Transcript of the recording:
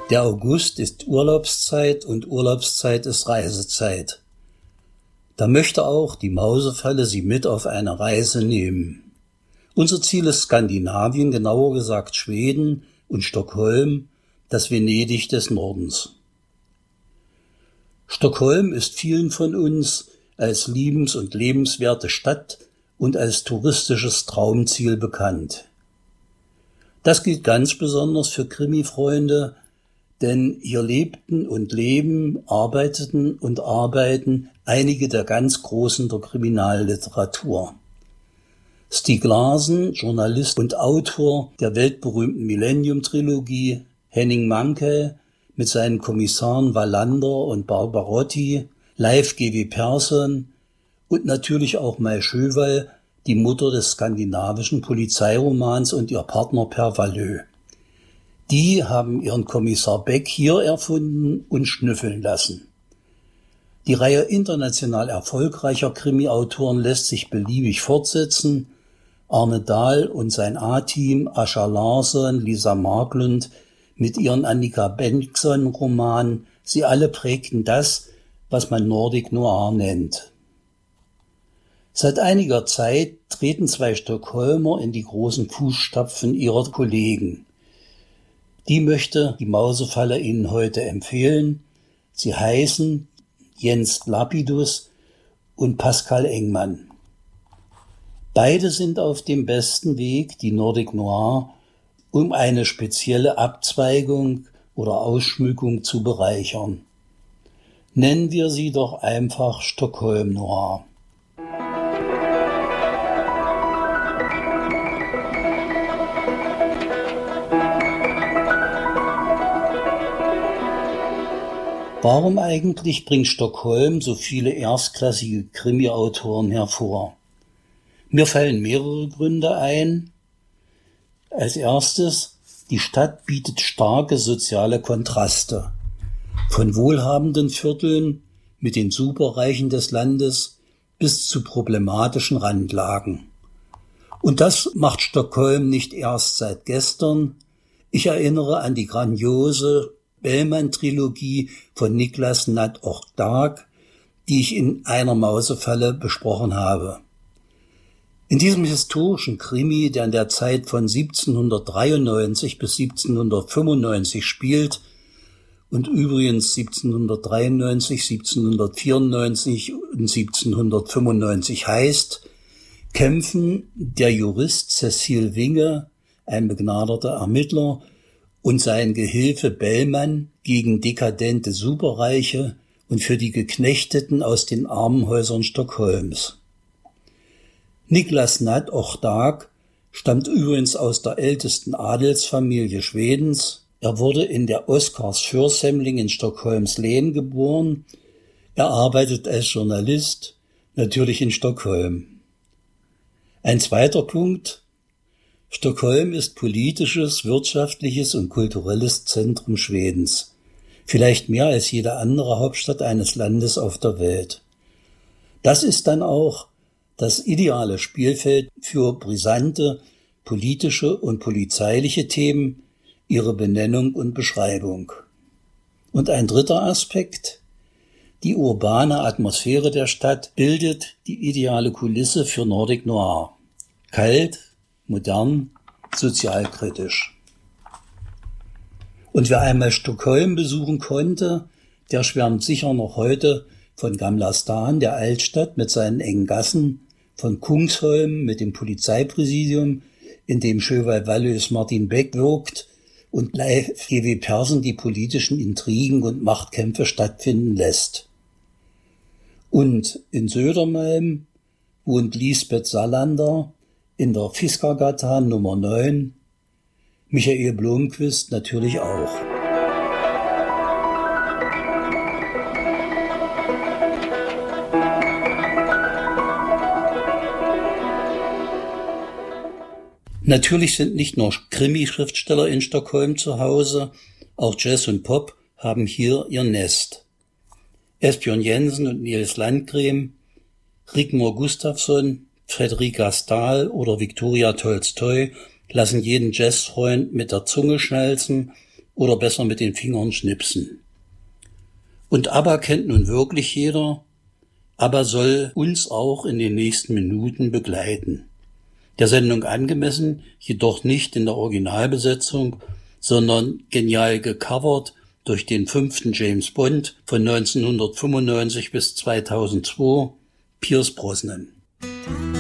Der August ist Urlaubszeit und Urlaubszeit ist Reisezeit. Da möchte auch die Mausefalle Sie mit auf eine Reise nehmen. Unser Ziel ist Skandinavien, genauer gesagt Schweden und Stockholm, das Venedig des Nordens. Stockholm ist vielen von uns als liebens- und lebenswerte Stadt und als touristisches Traumziel bekannt. Das gilt ganz besonders für Krimi-Freunde, denn hier lebten und leben, arbeiteten und arbeiten einige der ganz Großen der Kriminalliteratur. Stieg Larsson, Journalist und Autor der weltberühmten Millennium-Trilogie, Henning Mankell mit seinen Kommissaren Wallander und Barbarotti, Leif G.W. Persson und natürlich auch Mai Sjöwall, die Mutter des skandinavischen Polizeiromans und ihr Partner Per Wahlöö. Die haben ihren Kommissar Beck hier erfunden und schnüffeln lassen. Die Reihe international erfolgreicher Krimi-Autoren lässt sich beliebig fortsetzen. Arne Dahl und sein A-Team, Ascha Larsson, Lisa Marklund mit ihren Annika Bengtsson-Romanen, sie alle prägten das, was man Nordic Noir nennt. Seit einiger Zeit treten zwei Stockholmer in die großen Fußstapfen ihrer Kollegen. Die möchte die Mausefalle Ihnen heute empfehlen. Sie heißen Jens Lapidus und Pascal Engmann. Beide sind auf dem besten Weg, die Nordic Noir um eine spezielle Abzweigung oder Ausschmückung zu bereichern. Nennen wir sie doch einfach Stockholm Noir. Warum eigentlich bringt Stockholm so viele erstklassige Krimi-Autoren hervor? Mir fallen mehrere Gründe ein. Als erstes, die Stadt bietet starke soziale Kontraste. Von wohlhabenden Vierteln mit den Superreichen des Landes bis zu problematischen Randlagen. Und das macht Stockholm nicht erst seit gestern. Ich erinnere an die grandiose Bellman-Trilogie von Niklas Natt och Dag, die ich in einer Mausefalle besprochen habe. In diesem historischen Krimi, der in der Zeit von 1793 bis 1795 spielt und übrigens 1793, 1794 und 1795 heißt, kämpfen der Jurist Cecil Winge, ein begnadeter Ermittler, und sein Gehilfe Bellman gegen dekadente Superreiche und für die Geknechteten aus den Armenhäusern Stockholms. Niklas Natt och Dag stammt übrigens aus der ältesten Adelsfamilie Schwedens. Er wurde in der Oscarsförsämling in Stockholms Län geboren. Er arbeitet als Journalist, natürlich in Stockholm. Ein zweiter Punkt: Stockholm ist politisches, wirtschaftliches und kulturelles Zentrum Schwedens. Vielleicht mehr als jede andere Hauptstadt eines Landes auf der Welt. Das ist dann auch das ideale Spielfeld für brisante politische und polizeiliche Themen, ihre Benennung und Beschreibung. Und ein dritter Aspekt: die urbane Atmosphäre der Stadt bildet die ideale Kulisse für Nordic Noir. Kalt, modern, sozialkritisch. Und wer einmal Stockholm besuchen konnte, der schwärmt sicher noch heute von Gamla Stan, der Altstadt mit seinen engen Gassen, von Kungsholm mit dem Polizeipräsidium, in dem Sjöwall-Wahlöös Martin Beck wirkt und Leif G.W. Persson die politischen Intrigen und Machtkämpfe stattfinden lässt. Und in Södermalm wohnt Lisbeth Salander in der Fiskargata Nummer 9, Michael Blomqvist natürlich auch. Natürlich sind nicht nur Krimi-Schriftsteller in Stockholm zu Hause, auch Jazz und Pop haben hier ihr Nest. Esbjörn Jensen und Nils Landgren, Rigmor Gustafsson, Fredrika Stahl oder Viktoria Tolstoi lassen jeden Jazzfreund mit der Zunge schnalzen oder besser mit den Fingern schnipsen. Und ABBA kennt nun wirklich jeder. ABBA soll uns auch in den nächsten Minuten begleiten. Der Sendung angemessen, jedoch nicht in der Originalbesetzung, sondern genial gecovert durch den 5. James Bond von 1995 bis 2002, Pierce Brosnan.